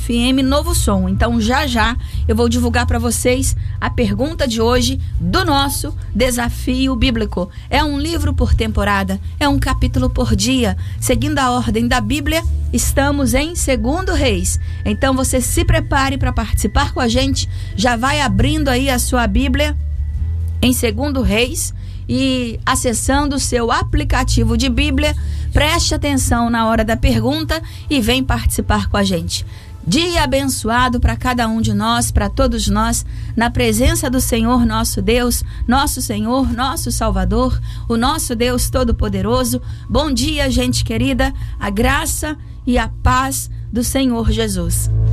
FM Novo Som. Então já eu vou divulgar para vocês a pergunta de hoje do nosso desafio bíblico. É um livro por temporada, é um capítulo por dia. Seguindo a ordem da Bíblia, estamos em 2 Reis. Então você se prepare para participar com a gente. Já vai abrindo aí a sua Bíblia em 2 Reis e acessando o seu aplicativo de Bíblia. Preste atenção na hora da pergunta e vem participar com a gente. Dia abençoado para cada um de nós, para todos nós, na presença do Senhor nosso Deus, nosso Senhor, nosso Salvador, o nosso Deus Todo-Poderoso. Bom dia, gente querida, a graça e a paz do Senhor Jesus.